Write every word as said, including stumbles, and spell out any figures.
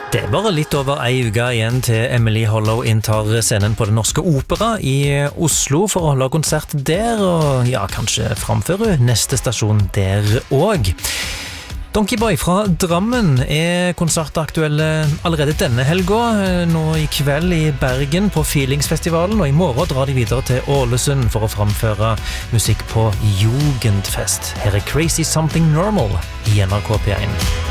Det er bare litt over ei uke igjen til Emily Hollow inntar scenen på Det Norske Opera i Oslo for å holde konsert der, og ja, kanskje framføre neste stasjon der også. Donkey Boy fra Drammen er konsertaktuelle allerede denne helga, nå i kveld i Bergen på Feelingsfestivalen, og i morgen drar de videre til Ålesund for å framføre musikk på Jugendfest. Her er Crazy Something Normal i N R K P one.